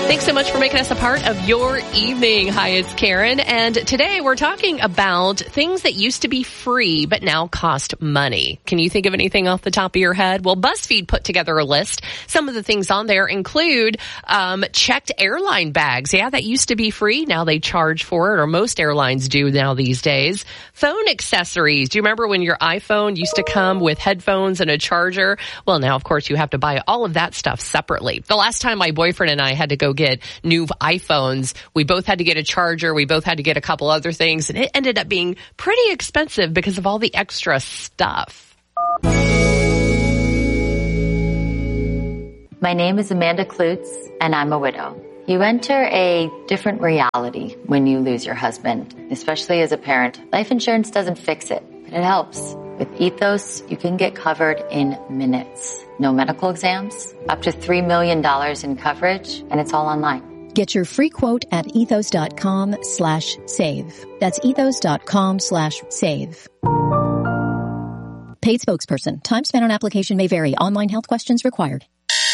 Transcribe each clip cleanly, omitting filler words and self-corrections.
Thanks so much for making us a part of your evening. Hi, it's Karen. And today we're talking about things that used to be free but now cost money. Can you think of anything off the top of your head? Well, BuzzFeed put together a list. Some of the things on there include checked airline bags. Yeah, that used to be free. Now they charge for it, or most airlines do now these days. Phone accessories. Do you remember when your iPhone used to come with headphones and a charger? Well, now, of course, you have to buy all of that stuff separately. The last time my boyfriend and I had to go get new iPhones, we both had to get a charger, we both had to get a couple other things, and it ended up being pretty expensive because of all the extra stuff. My name is Amanda Klutz, and I'm a widow. You enter a different reality when you lose your husband, especially as a parent. Life insurance doesn't fix it, but it helps. With Ethos, you can get covered in minutes. No medical exams, up to $3 million in coverage, and it's all online. Get your free quote at ethos.com/save. That's ethos.com/save. Paid spokesperson. Time spent on application may vary. Online health questions required.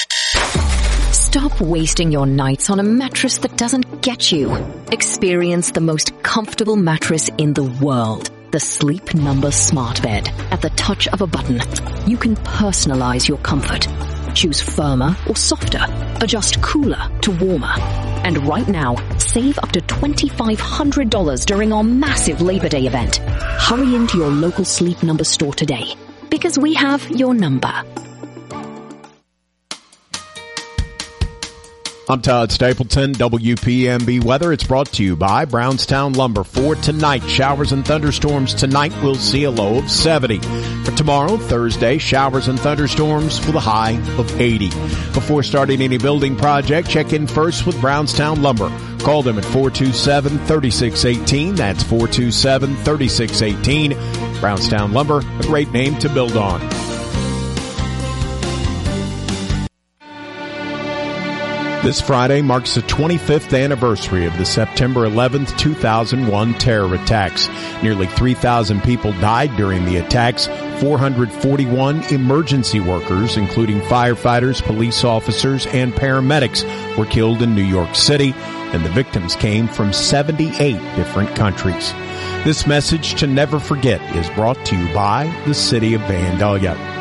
Stop wasting your nights on a mattress that doesn't get you. Experience the most comfortable mattress in the world. The Sleep Number Smart Bed. At the touch of a button, you can personalize your comfort. Choose firmer or softer. Adjust cooler to warmer. And right now, save up to $2,500 during our massive Labor Day event. Hurry into your local Sleep Number store today, because we have your number. I'm Todd Stapleton, WPMB Weather. It's brought to you by Brownstown Lumber. For tonight, showers and thunderstorms. Tonight, we'll see a low of 70. For tomorrow, Thursday, showers and thunderstorms with a high of 80. Before starting any building project, check in first with Brownstown Lumber. Call them at 427-3618. That's 427-3618. Brownstown Lumber, a great name to build on. This Friday marks the 25th anniversary of the September 11th, 2001 terror attacks. Nearly 3,000 people died during the attacks. 441 emergency workers, including firefighters, police officers, and paramedics, were killed in New York City, and the victims came from 78 different countries. This message to never forget is brought to you by the City of Vandalia.